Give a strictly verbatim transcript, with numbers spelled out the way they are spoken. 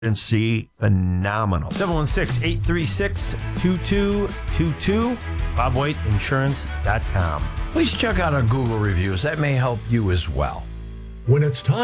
agency, phenomenal. seven one six, eight three six, two two two two, bob white insurance dot com. Please check out our Google reviews. That may help you as well. When it's time